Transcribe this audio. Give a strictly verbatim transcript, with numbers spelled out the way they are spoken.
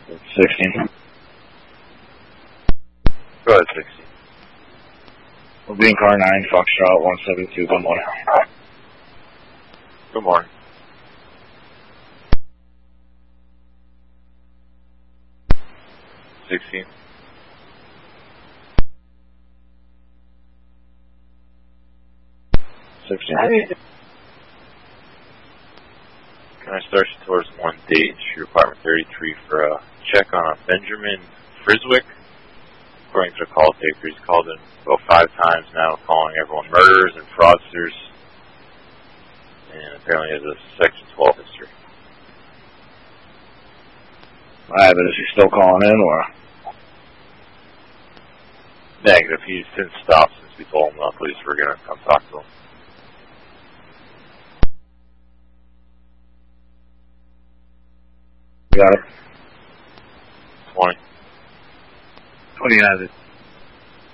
sixteen. Go ahead, sixteen. We'll be in car nine, Foxtrot one seven two, good morning. Good morning. sixteen. sixteen. Can I start you towards one date, your apartment thirty-three, for a check on a Benjamin Friswick? According to the call taker, he's called in about five times now, calling everyone murderers and fraudsters, and apparently has a Section twelve history. Alright, but is he still calling in, or? Negative. He's since stopped since we told him the police were going to come talk to him. Got it. twenty. twenty has it.